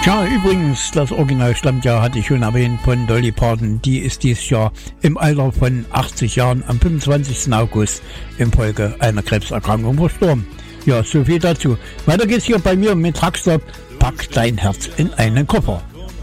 Ja, übrigens, das Originalstammjahr hatte ich schon erwähnt von Dolly Parton. Die ist dieses Jahr im Alter von 80 Jahren am 25. August infolge einer Krebserkrankung verstorben. Ja, so viel dazu. Weiter geht's hier bei mir mit Truckstop. Pack dein Herz in einen Koffer.